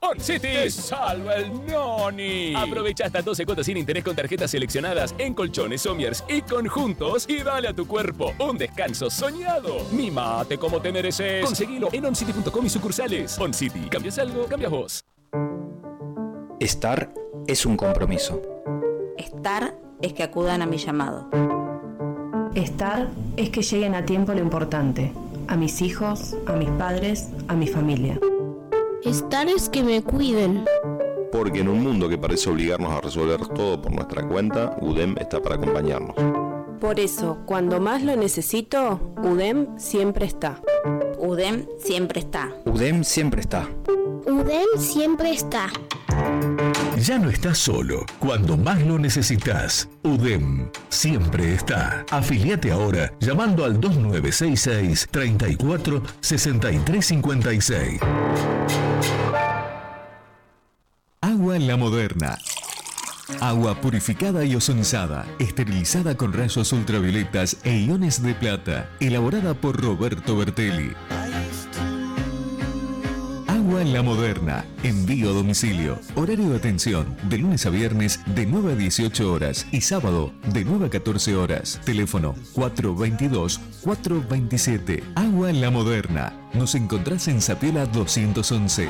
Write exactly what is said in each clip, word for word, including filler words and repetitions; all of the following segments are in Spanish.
OnCity te salva el noni. Aprovecha hasta doce cuotas sin interés con tarjetas seleccionadas en colchones, sommiers y conjuntos y dale a tu cuerpo un descanso soñado. Mimate como te mereces. Conseguilo en oncity punto com y sucursales. OnCity. ¿Cambias algo? Cambias vos. Estar es un compromiso. Estar es que acudan a mi llamado. Estar es que lleguen a tiempo lo importante. A mis hijos, a mis padres, a mi familia. Estar es que me cuiden. Porque en un mundo que parece obligarnos a resolver todo por nuestra cuenta, U D E M está para acompañarnos. Por eso, cuando más lo necesito, U D E M siempre está. U D E M siempre está. U D E M siempre está. U D E M siempre está. Ya no estás solo. Cuando más lo necesitas, U D E M siempre está. Afiliate ahora llamando al dos nueve seis seis, treinta y cuatro, sesenta y tres cincuenta y seis. Agua La Moderna. Agua purificada y ozonizada, esterilizada con rayos ultravioletas e iones de plata, elaborada por Roberto Bertelli. Agua La Moderna, envío a domicilio, horario de atención, de lunes a viernes de nueve a dieciocho horas y sábado de nueve a catorce horas. Teléfono cuatro veintidós, cuatro veintisiete. Agua La Moderna. Nos encontrás en Zapiola doscientos once.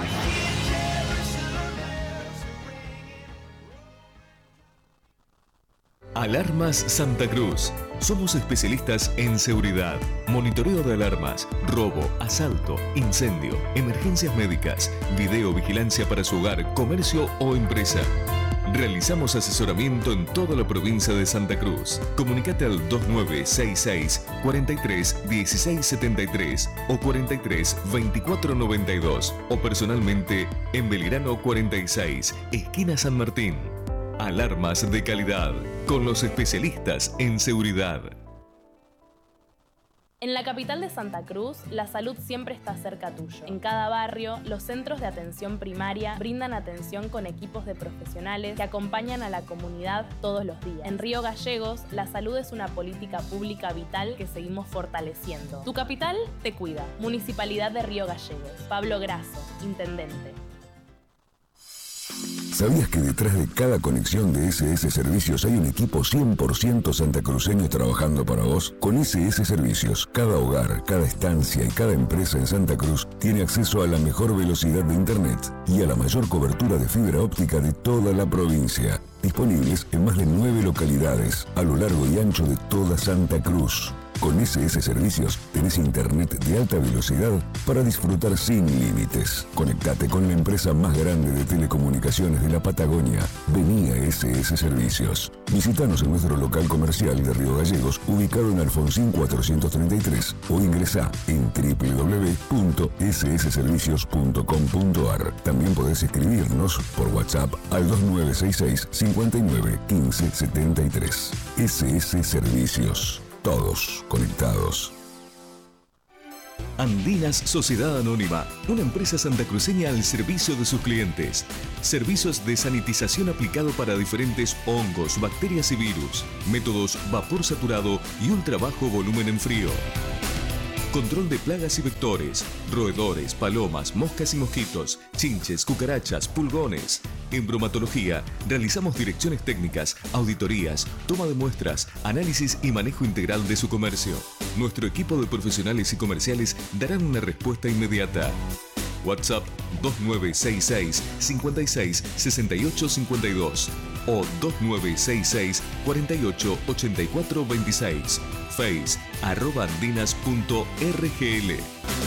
Alarmas Santa Cruz. Somos especialistas en seguridad, monitoreo de alarmas, robo, asalto, incendio, emergencias médicas, videovigilancia para su hogar, comercio o empresa. Realizamos asesoramiento en toda la provincia de Santa Cruz. Comunicate al dos nueve seis seis, cuarenta y tres, dieciséis setenta y tres o cuarenta y tres, veinticuatro noventa y dos o personalmente en Belgrano cuarenta y seis, esquina San Martín. Alarmas de calidad, con los especialistas en seguridad. En la capital de Santa Cruz, la salud siempre está cerca tuyo. En cada barrio, los centros de atención primaria brindan atención con equipos de profesionales que acompañan a la comunidad todos los días. En Río Gallegos, la salud es una política pública vital que seguimos fortaleciendo. Tu capital te cuida. Municipalidad de Río Gallegos. Pablo Grasso, Intendente. ¿Sabías que detrás de cada conexión de S S Servicios hay un equipo cien por ciento santacruceño trabajando para vos? Con S S Servicios, cada hogar, cada estancia y cada empresa en Santa Cruz tiene acceso a la mejor velocidad de Internet y a la mayor cobertura de fibra óptica de toda la provincia. Disponibles en más de nueve localidades a lo largo y ancho de toda Santa Cruz. Con S S Servicios tenés internet de alta velocidad para disfrutar sin límites. Conectate con la empresa más grande de telecomunicaciones de la Patagonia. Vení a S S Servicios. Visítanos en nuestro local comercial de Río Gallegos, ubicado en Alfonsín cuatrocientos treinta y tres, o ingresá en doble u doble u doble u punto s s servicios punto com punto a r. También podés escribirnos por WhatsApp al dos nueve seis seis, cincuenta y nueve, quince setenta y tres. S S Servicios. Todos conectados. Andinas Sociedad Anónima, una empresa santacruceña al servicio de sus clientes. Servicios de sanitización aplicado para diferentes hongos, bacterias y virus. Métodos vapor saturado y ultra bajo volumen en frío. Control de plagas y vectores, roedores, palomas, moscas y mosquitos, chinches, cucarachas, pulgones. En bromatología, realizamos direcciones técnicas, auditorías, toma de muestras, análisis y manejo integral de su comercio. Nuestro equipo de profesionales y comerciales darán una respuesta inmediata. WhatsApp dos nueve seis seis, cincuenta y seis, sesenta y ocho cincuenta y dos o dos nueve seis seis, cuarenta y ocho, ochenta y cuatro veintiséis. Face, arroba andinas punto r g l.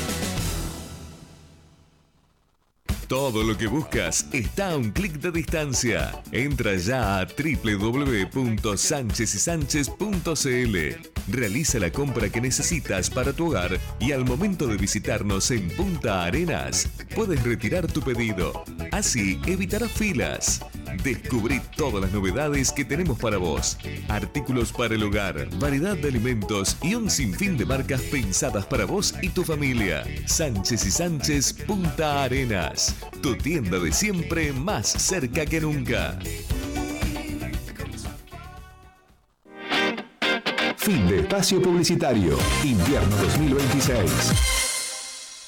Todo lo que buscas está a un clic de distancia. Entra ya a doble u doble u doble u punto sánchez y sánchez punto c l. Realiza la compra que necesitas para tu hogar y al momento de visitarnos en Punta Arenas, puedes retirar tu pedido. Así evitarás filas. Descubrí todas las novedades que tenemos para vos. Artículos para el hogar, variedad de alimentos y un sinfín de marcas pensadas para vos y tu familia. Sánchez y Sánchez Punta Arenas. Tu tienda de siempre más cerca que nunca. Fin de espacio publicitario. Invierno dos mil veintiséis.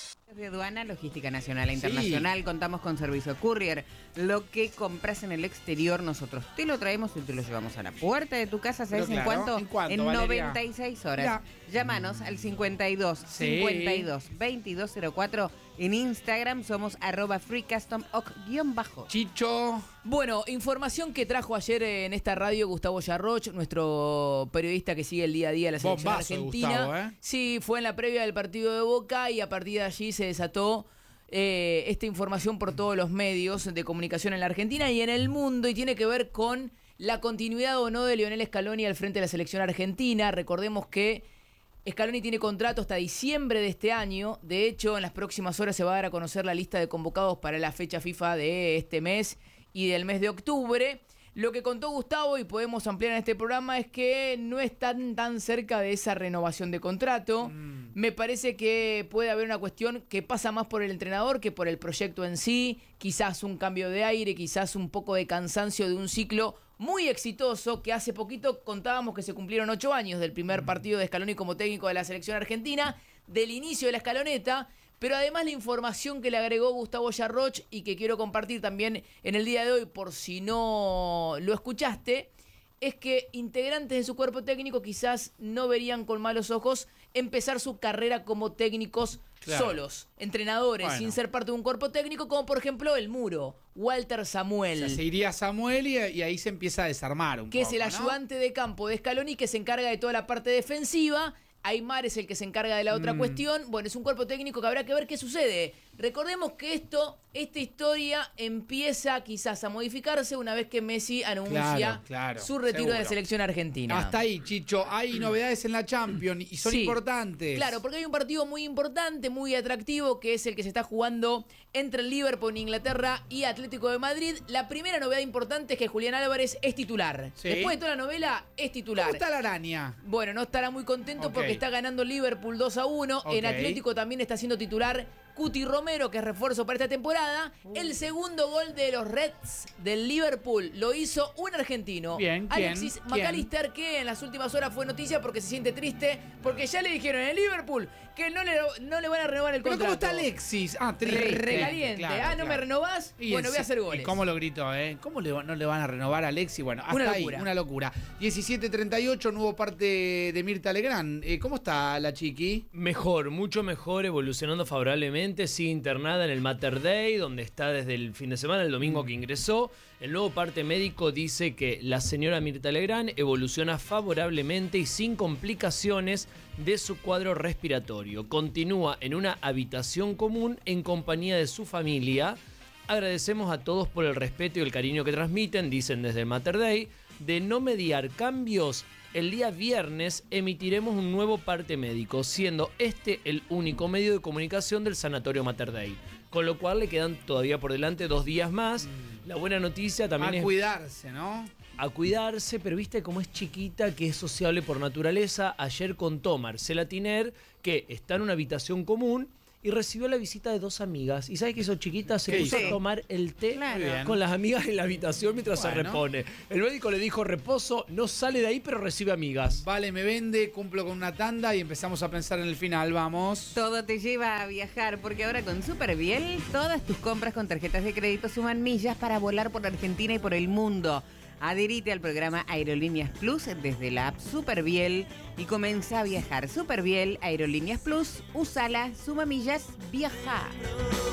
aduana, logística nacional e internacional. Sí. Contamos con servicio courier. Lo que compras en el exterior, nosotros te lo traemos y te lo llevamos a la puerta de tu casa. ¿Sabes en cuánto? ¿En cuánto, En Valeria? noventa y seis horas. Ya. Llámanos al cincuenta y dos, sí. cincuenta y dos, veintidós cero cuatro. En Instagram somos arroba freecustomoc guión bajo. Chicho. Bueno, información que trajo ayer en esta radio Gustavo Yarroch, nuestro periodista que sigue el día a día de la selección Bombazo, argentina. Gustavo, ¿eh? Sí, fue en la previa del partido de Boca y a partir de allí se desató eh, esta información por todos los medios de comunicación en la Argentina y en el mundo, y tiene que ver con la continuidad o no de Lionel Scaloni al frente de la selección argentina. Recordemos que Scaloni tiene contrato hasta diciembre de este año. De hecho, en las próximas horas se va a dar a conocer la lista de convocados para la fecha FIFA de este mes y del mes de octubre. Lo que contó Gustavo, y podemos ampliar en este programa, es que no están tan cerca de esa renovación de contrato. Mm. Me parece que puede haber una cuestión que pasa más por el entrenador que por el proyecto en sí. Quizás un cambio de aire, quizás un poco de cansancio de un ciclo muy exitoso, que hace poquito contábamos que se cumplieron ocho años del primer partido de Scaloni como técnico de la selección argentina, del inicio de la escaloneta. Pero además la información que le agregó Gustavo Yarroch y que quiero compartir también en el día de hoy, por si no lo escuchaste, es que integrantes de su cuerpo técnico quizás no verían con malos ojos empezar su carrera como técnicos claro. solos, entrenadores, bueno. sin ser parte de un cuerpo técnico, como por ejemplo el Muro, Walter Samuel. O sea, se iría Samuel y, y ahí se empieza a desarmar un que poco, Que es el ¿no? ayudante de campo de Scaloni, que se encarga de toda la parte defensiva. Aymar es el que se encarga de la otra mm. cuestión. Bueno, es un cuerpo técnico que habrá que ver qué sucede. Recordemos que esto, esta historia empieza quizás a modificarse una vez que Messi anuncia claro, claro, su retiro seguro. de la selección argentina. Hasta ahí, Chicho. Hay novedades en la Champions y son sí, importantes. Claro, porque hay un partido muy importante, muy atractivo, que es el que se está jugando entre el Liverpool en Inglaterra y Atlético de Madrid. La primera novedad importante es que Julián Álvarez es titular. ¿Sí? Después de toda la novela, es titular. ¿Cómo está la araña? Bueno, no estará muy contento okay. porque está ganando el Liverpool dos a uno. Okay. En Atlético también está siendo titular Cuti Romero, que es refuerzo para esta temporada. Uh. El segundo gol de los Reds del Liverpool lo hizo un argentino. Bien, ¿quién? Alexis McAllister, que en las últimas horas fue noticia porque se siente triste, porque ya le dijeron en el Liverpool que no le, no le van a renovar el contrato. ¿Pero cómo está Alexis? Ah, triste. Recaliente. Claro, ah, ¿no claro. me renovás? Y bueno, voy a hacer goles. ¿Y cómo lo gritó, eh? ¿Cómo le, no le van a renovar a Alexis? Bueno, hasta una ahí, una locura. diecisiete treinta y ocho, no hubo parte de Mirta Legrand. Eh, ¿Cómo está la chiqui? Mejor, mucho mejor, evolucionando favorablemente. Sigue internada en el Mater Dei, donde está desde el fin de semana, el domingo que ingresó. El nuevo parte médico dice que la señora Mirta Legrand evoluciona favorablemente y sin complicaciones de su cuadro respiratorio. Continúa en una habitación común en compañía de su familia. Agradecemos a todos por el respeto y el cariño que transmiten, dicen desde el Mater Dei. De no mediar cambios, el día viernes emitiremos un nuevo parte médico, siendo este el único medio de comunicación del Sanatorio Mater Dei. Con lo cual le quedan todavía por delante dos días más. Mm. La buena noticia también a es... A cuidarse, ¿no? A cuidarse, pero viste cómo es chiquita, que es sociable por naturaleza. Ayer contó Marcela Tiner que está en una habitación común y recibió la visita de dos amigas. ¿Y sabes qué hizo chiquita? Se puso a tomar el té claro. con las amigas en la habitación mientras bueno. se repone. El médico le dijo reposo, no sale de ahí, pero recibe amigas. Vale, me vende, cumplo con una tanda y empezamos a pensar en el final. Vamos. Todo te lleva a viajar, porque ahora con Superviel todas tus compras con tarjetas de crédito suman millas para volar por Argentina y por el mundo. Adherite al programa Aerolíneas Plus desde la app Superviel y comienza a viajar. Superviel, Aerolíneas Plus, úsala, suma millas, viaja.